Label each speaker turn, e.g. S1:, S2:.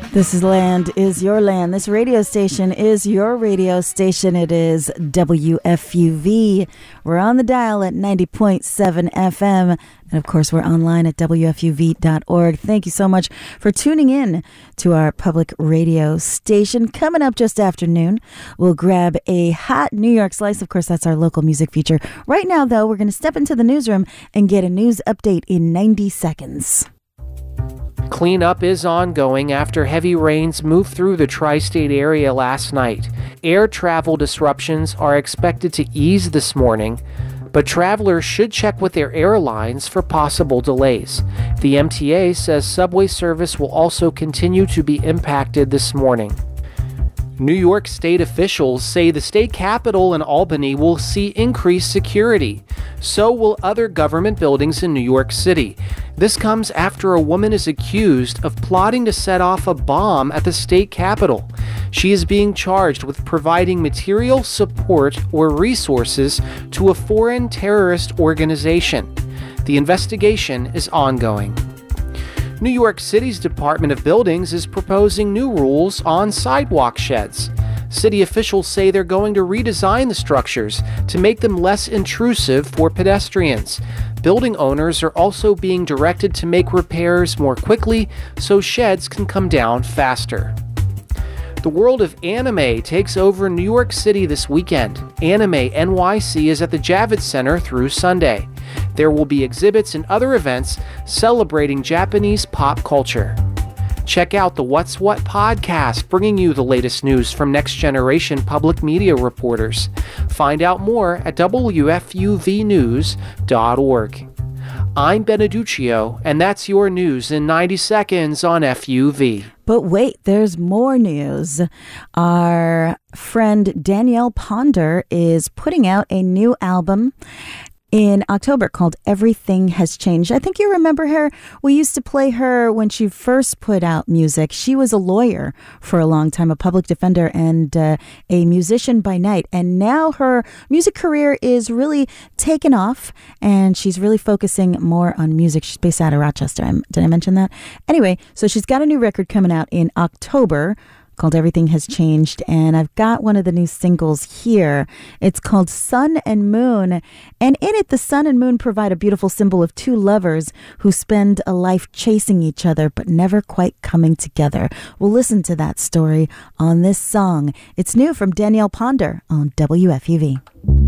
S1: This is Land is Your Land. This radio station is your radio station. It is WFUV. We're on the dial at 90.7 FM. And of course, we're online at WFUV.org. Thank you so much for tuning in to our public radio station. Coming up just after noon, we'll grab a hot New York slice. Of course, that's our local music feature. Right now, though, we're going to step into the newsroom and get a news update in 90 seconds.
S2: Cleanup is ongoing after heavy rains moved through the tri-state area last night. Air travel disruptions are expected to ease this morning, but travelers should check with their airlines for possible delays. The MTA says subway service will also continue to be impacted this morning. New York State officials say the state capitol in Albany will see increased security. So will other government buildings in New York City. This comes after a woman is accused of plotting to set off a bomb at the state capitol. She is being charged with providing material support or resources to a foreign terrorist organization. The investigation is ongoing. New York City's Department of Buildings is proposing new rules on sidewalk sheds. City officials say they're going to redesign the structures to make them less intrusive for pedestrians. Building owners are also being directed to make repairs more quickly so sheds can come down faster. The world of anime takes over New York City this weekend. Anime NYC is at the Javits Center through Sunday. There will be exhibits and other events celebrating Japanese pop culture. Check out the What's What podcast, bringing you the latest news from Next Generation public media reporters. Find out more at WFUVnews.org. I'm Beneduccio, and that's your news in 90 seconds on FUV.
S1: But wait, there's more news. Our friend Danielle Ponder is putting out a new album in October called Everything Has Changed. I think you remember her. We used to play her when she first put out music. She was a lawyer for a long time, a public defender and a musician by night. And now her music career is really taken off and she's really focusing more on music. She's based out of Rochester. Did I mention that? Anyway, so she's got a new record coming out in October called Everything Has Changed, and I've got one of the new singles here. It's called Sun and Moon, and in it, the sun and moon provide a beautiful symbol of two lovers who spend a life chasing each other but never quite coming together. We'll listen to that story on this song. It's new from Danielle Ponder on WFUV.